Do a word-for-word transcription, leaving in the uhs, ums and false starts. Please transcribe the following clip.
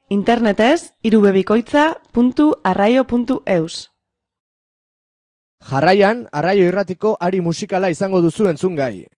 Internetez irubebikoitza puntu arraio puntu eus. Jarraian, Arraio Irratiko ari musikala izango duzu entzungai.